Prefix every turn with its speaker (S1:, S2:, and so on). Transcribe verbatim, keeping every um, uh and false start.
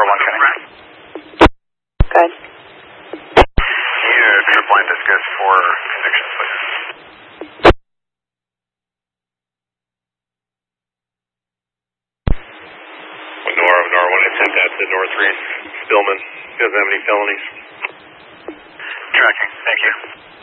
S1: one connect.
S2: Good.
S1: Can you trip line discuss for connection, please?
S3: Nora, Nora one, I sent that to North three. Stillman, doesn't have any felonies.
S1: Tracking, thank you.